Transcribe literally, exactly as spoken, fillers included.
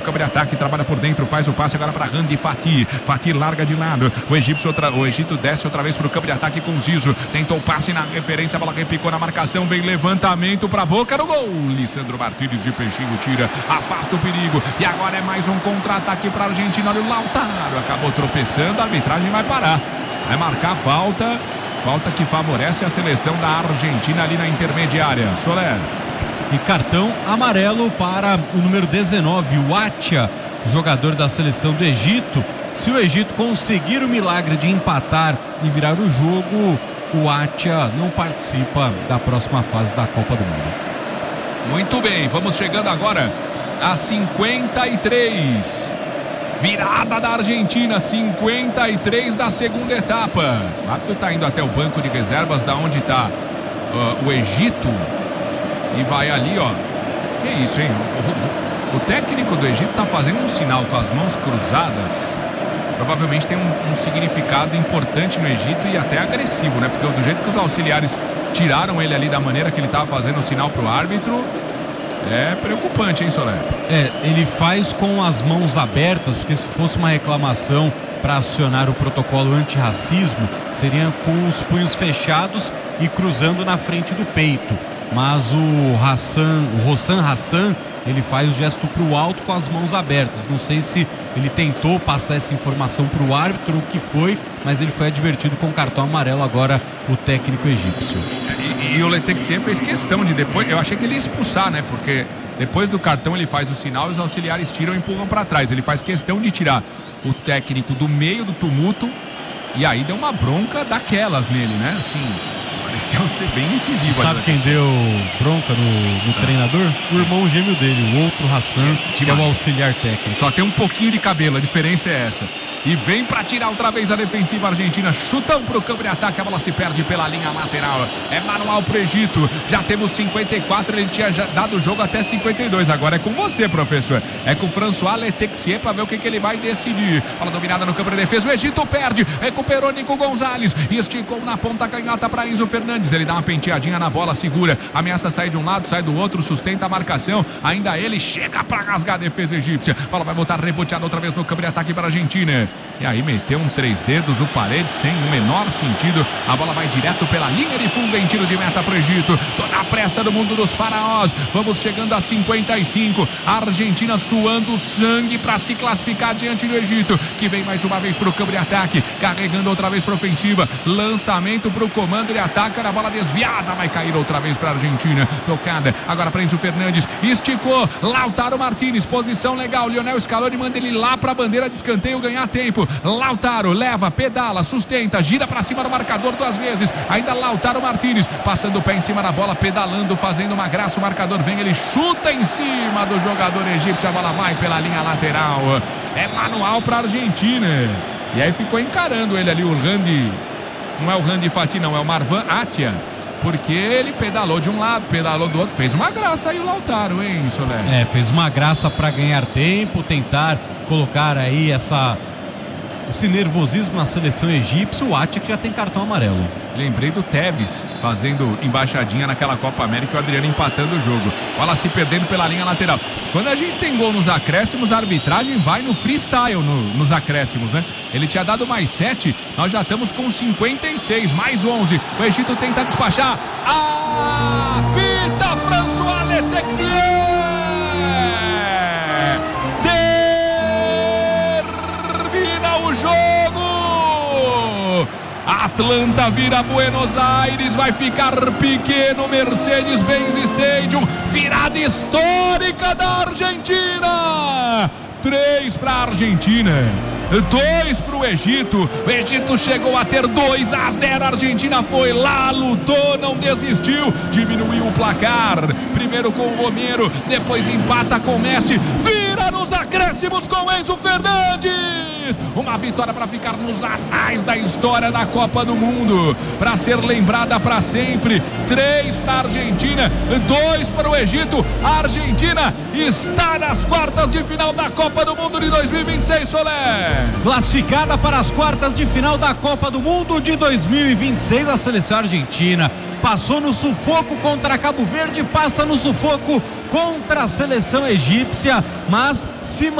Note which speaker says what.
Speaker 1: campo de ataque, trabalha por dentro, faz o passe agora para Randy Fatih. Fatih larga de lado. O Egito, outra, o Egito desce outra vez para o campo de ataque com Zizo. Tentou o passe na referência, a bola repicou na marcação, vem levantamento para a boca do gol. Lissandro Martínez de peixinho tira, afasta o perigo. E agora é mais um contra-ataque para a Argentina. Olha o Lautaro, acabou tropeçando, a arbitragem vai parar. Vai marcar falta, falta que favorece a seleção da Argentina ali na intermediária. Soler.
Speaker 2: E cartão amarelo para o número dezenove, o Atia, jogador da seleção do Egito. Se o Egito conseguir o milagre de empatar e virar o jogo, o Atia não participa da próxima fase da Copa do Mundo.
Speaker 1: Muito bem, vamos chegando agora a cinquenta e três. Virada da Argentina, cinquenta e três da segunda etapa. O árbitro está indo até o banco de reservas, da onde está uh, o Egito. E vai ali, ó. Que isso, hein? O, o, o técnico do Egito tá fazendo um sinal com as mãos cruzadas. Provavelmente tem um, um significado importante no Egito e até agressivo, né? Porque do jeito que os auxiliares tiraram ele ali da maneira que ele tava fazendo o sinal pro árbitro, é preocupante, hein, Soler?
Speaker 2: É, ele faz com as mãos abertas, porque se fosse uma reclamação para acionar o protocolo antirracismo, seria com os punhos fechados e cruzando na frente do peito. Mas o Hassan, o Hossan Hassan, ele faz o gesto para o alto com as mãos abertas. Não sei se ele tentou passar essa informação para o árbitro, o que foi, mas ele foi advertido com cartão amarelo agora, o técnico egípcio.
Speaker 1: E, e o Letexier fez questão de depois, eu achei que ele ia expulsar, né? Porque depois do cartão ele faz o sinal e os auxiliares tiram e empurram para trás. Ele faz questão de tirar o técnico do meio do tumulto e aí deu uma bronca daquelas nele, né? Assim, pareceu ser bem incisivo.
Speaker 2: Sabe quem deu bronca no, no ah. treinador? O irmão gêmeo dele, o outro Hassan, que, que é o auxiliar técnico.
Speaker 1: Só tem um pouquinho de cabelo, a diferença é essa. E vem para tirar outra vez a defensiva argentina. Chutão pro campo de ataque, a bola se perde pela linha lateral. É manual pro Egito. Já temos cinquenta e quatro, ele tinha dado o jogo até cinquenta e dois. Agora é com você, professor. É com o François Letexier para ver o que, que ele vai decidir. Bola dominada no campo de defesa. O Egito perde. Recuperou Nico Gonzalez. Esticou na ponta canhota para Enzo Fernandes. Ele dá uma penteadinha na bola, segura. Ameaça sair de um lado, sai do outro, sustenta a marcação. Ainda ele chega para rasgar a defesa egípcia. A bola vai voltar reboteada outra vez no campo de ataque para a Argentina. E aí meteu um três dedos, o Paredes sem o menor sentido. A bola vai direto pela linha de fundo em tiro de meta pro Egito. Toda a pressa do mundo dos faraós. Vamos chegando a cinquenta e cinco. A Argentina suando sangue para se classificar diante do Egito, que vem mais uma vez pro campo de ataque, carregando outra vez pra ofensiva. Lançamento pro comando de ataque. A bola desviada vai cair outra vez pra Argentina. Tocada agora para Enzo Fernandes. Esticou. Lautaro Martínez. Posição legal. Lionel Scaloni manda ele lá pra bandeira de escanteio ganhar tempo. Lautaro leva, pedala, sustenta, gira pra cima do marcador duas vezes. Ainda Lautaro Martínez passando o pé em cima da bola, pedalando, fazendo uma graça. O marcador vem, ele chuta em cima do jogador egípcio. A bola vai pela linha lateral. É manual pra Argentina. E aí ficou encarando ele ali, o Randy. Não é o Randy Fatih, não, é o Marwan Atia. Porque ele pedalou de um lado, pedalou do outro. Fez uma graça aí o Lautaro, hein, Soler?
Speaker 2: É, fez uma graça pra ganhar tempo, tentar colocar aí essa... esse nervosismo na seleção egípcia. O Atia que já tem cartão amarelo.
Speaker 1: Lembrei do Tevez fazendo embaixadinha naquela Copa América e o Adriano empatando o jogo. Bola se perdendo pela linha lateral. Quando a gente tem gol nos acréscimos, a arbitragem vai no freestyle no, nos acréscimos, né? Ele tinha dado mais sete, nós já estamos com cinquenta e seis, mais onze. O Egito tenta despachar. Apita François Letexier! Atlanta vira Buenos Aires, vai ficar pequeno Mercedes-Benz Stadium, virada histórica da Argentina. Três para a Argentina, dois para o Egito. O Egito chegou a ter dois a zero. A Argentina foi lá, lutou, não desistiu, diminuiu o placar. Primeiro com o Romero, depois empata com o Messi, vira nos acréscimos com Enzo Fernandes. Uma vitória para ficar nos anais da história da Copa do Mundo, para ser lembrada para sempre. Três para a Argentina, dois para o Egito. A Argentina está nas quartas de final da Copa do Mundo de dois mil e vinte e seis, Soler.
Speaker 2: Classificada para as quartas de final da Copa do Mundo de dois mil e vinte e seis, a seleção argentina passou no sufoco contra Cabo Verde, passa no sufoco contra a seleção egípcia, mas se